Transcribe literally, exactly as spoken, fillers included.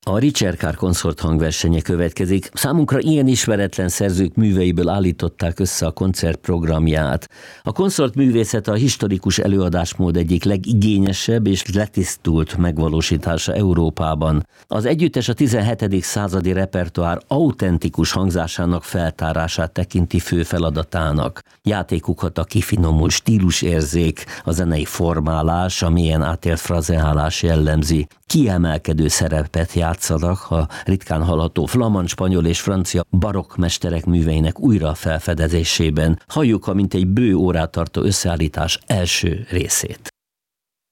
A Ricercar Consort hangversenye következik. Számunkra ilyen ismeretlen szerzők műveiből állították össze a koncertprogramját. A Consort művészet a historikus előadásmód egyik legigényesebb és letisztult megvalósítása Európában. Az együttes a tizenhetedik századi repertoár autentikus hangzásának feltárását tekinti fő feladatának. Játékukat a kifinomult stílusérzék, a zenei formálás, a mélyen átélt frazeálás jellemzi. Kiemelkedő szerepet játszanak a ritkán hallható flamand, spanyol és francia barokk mesterek műveinek újra felfedezésében. Halljuk a mintegy bő órát tartó összeállítás első részét.